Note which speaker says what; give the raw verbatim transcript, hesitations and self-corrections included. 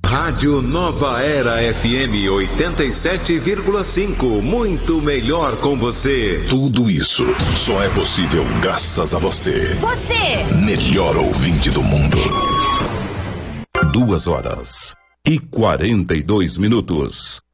Speaker 1: Rádio Nova Era F M oitenta e sete vírgula cinco. Muito melhor com você.
Speaker 2: Tudo isso só é possível graças a você.
Speaker 3: Você!
Speaker 2: Melhor ouvinte do mundo.
Speaker 4: Duas horas e quarenta e dois minutos.